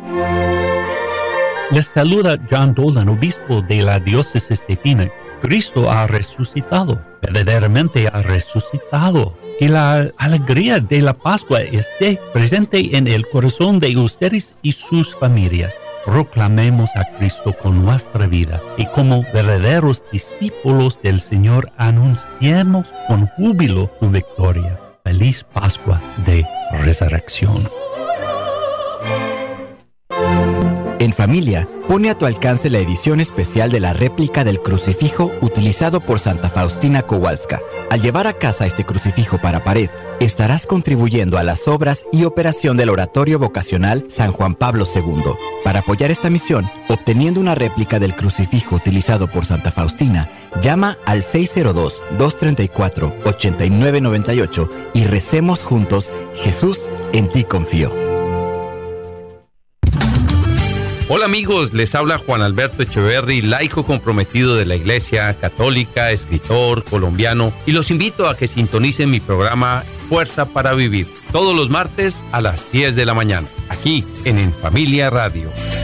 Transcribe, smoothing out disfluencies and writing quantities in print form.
Les saluda John Dolan, obispo de la diócesis de Phoenix. Cristo ha resucitado, verdaderamente ha resucitado. Que la alegría de la Pascua esté presente en el corazón de ustedes y sus familias. Proclamemos a Cristo con nuestra vida y como verdaderos discípulos del Señor anunciemos con júbilo su victoria. Feliz Pascua de Resurrección. En familia, pone a tu alcance la edición especial de la réplica del crucifijo utilizado por Santa Faustina Kowalska. Al llevar a casa este crucifijo para pared, estarás contribuyendo a las obras y operación del Oratorio Vocacional San Juan Pablo II. Para apoyar esta misión, obteniendo una réplica del crucifijo utilizado por Santa Faustina, llama al 602-234-8998 y recemos juntos: Jesús, en ti confío. Hola amigos, les habla Juan Alberto Echeverry, laico comprometido de la Iglesia Católica, escritor colombiano, y los invito a que sintonicen mi programa Fuerza para Vivir, todos los martes a las 10 de la mañana, aquí en Familia Radio.